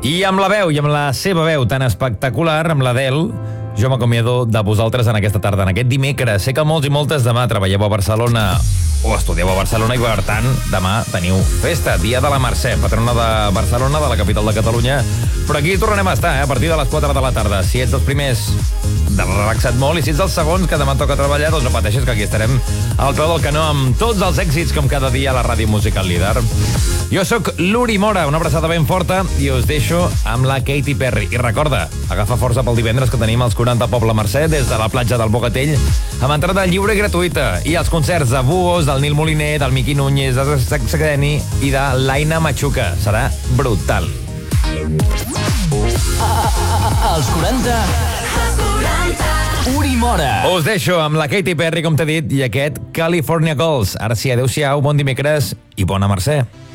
I amb la veu, i amb la seva veu tan espectacular, amb l'Adele, jo m'acomiado de vosaltres en aquesta tarda, en aquest dimecres. Sé que molts i moltes demà treballeu a Barcelona o estudieu a Barcelona i, per tant, demà teniu festa, dia de la Mercè, patrona de Barcelona, de la capital de Catalunya. Però aquí tornarem a estar, a partir de les 4 de la tarda. Si ets dels primers, de relaxat molt, i si ets dels segons, que demà toca treballar, doncs no pateixis, que aquí estarem al peu del canó amb tots els èxits, com cada dia a la ràdio musical líder. Jo sóc l'Uri Mora, una abraçada ben forta, i us deixo amb la Katy Perry. I recorda, agafa força pel divendres, que tenim els 40 Poble Mercè des de la platja del Bogatell, amb entrada lliure i gratuïta, i els concerts de Buos, del Nil Moliner, del Miqui Núñez, de Saxadeni i de l'Aina Machuca. Serà brutal. Els 40 Uri Mora. Us deixo amb la Katy Perry, com t'he dit, i aquest California Girls. Ara sí, adeu-siau, bon dimecres i bona Mercè.